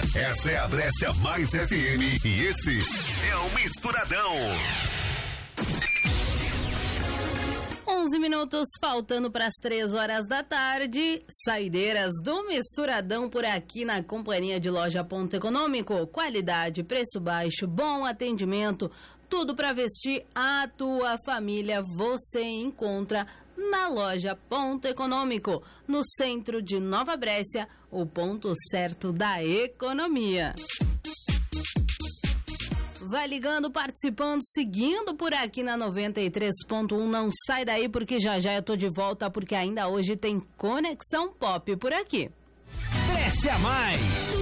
Essa é a Brescia Mais FM e esse é o Misturadão. 11 minutos faltando para as 3 horas da tarde. Saideiras do Misturadão por aqui na companhia de Loja Ponto Econômico. Qualidade, preço baixo, bom atendimento, tudo para vestir a tua família. Você encontra na Loja Ponto Econômico, no centro de Nova Brescia, o ponto certo da economia. Vai ligando, participando, seguindo por aqui na 93.1. Não sai daí porque já eu tô de volta, porque ainda hoje tem Conexão Pop por aqui. Brescia Mais.